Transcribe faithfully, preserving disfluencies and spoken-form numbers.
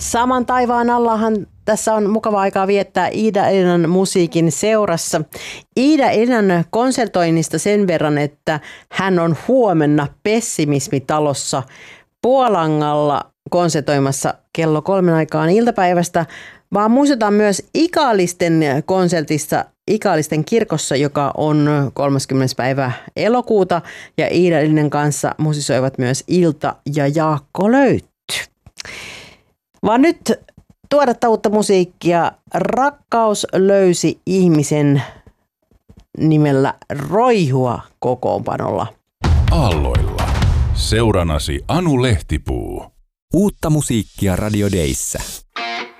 Saman taivaan allahan tässä on mukava aikaa viettää Iida Elinan musiikin seurassa. Iida Elinan konsertoinnista sen verran, että hän on huomenna Pessimismitalossa Puolangalla konsertoimassa kello kolmen aikaan iltapäivästä, vaan muistetaan myös Ikaalisten konsertissa Ikaalisten kirkossa, joka on kolmaskymmenes päivä elokuuta, ja Iida Elinan kanssa musisoivat myös Ilta ja Jaakko Löytty. Vaan nyt tuoda uutta musiikkia. Rakkaus löysi ihmisen nimellä Roihua kokoonpanolla. Aalloilla. Seuranasi Anu Lehtipuu. Uutta musiikkia Radio Dayssä.